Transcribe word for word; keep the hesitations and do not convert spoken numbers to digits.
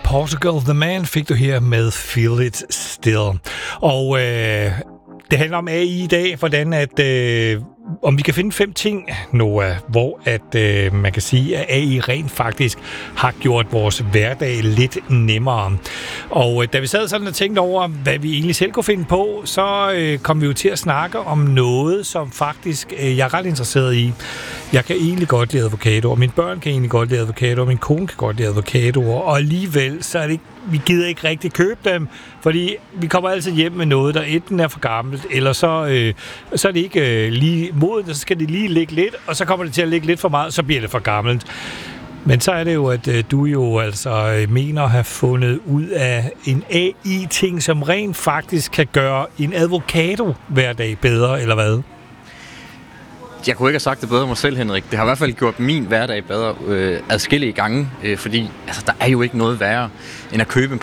Portugal The Man fik du her med Feel It Still. Og øh, det handler om A I i dag, hvordan at, øh, om vi kan finde fem ting, Noah, hvor at, øh, man kan sige, at A I rent faktisk har gjort vores hverdag lidt nemmere. Og øh, da vi sad sådan og tænkte over, hvad vi egentlig selv kunne finde på, så øh, kom vi jo til at snakke om noget, som faktisk øh, jeg er ret interesseret i. Jeg kan egentlig godt lide avocadoer, mine børn kan egentlig godt lide avocadoer, min kone kan godt lide avocadoer, og alligevel så er det ikke, vi gider ikke rigtig købe dem, fordi vi kommer altid hjem med noget, der enten er for gammelt, eller så, øh, så er det ikke øh, lige modent, og så skal det lige ligge lidt, og så kommer det til at ligge lidt for meget, så bliver det for gammelt. Men så er det jo, at øh, du jo altså øh, mener at have fundet ud af en A I-ting, som rent faktisk kan gøre en avocado hverdag bedre, eller hvad? Jeg kunne ikke have sagt det bedre mig selv, Henrik. Det har i hvert fald gjort min hverdag bedre øh, adskillige gange, øh, fordi altså, der er jo ikke noget værre, end at købe en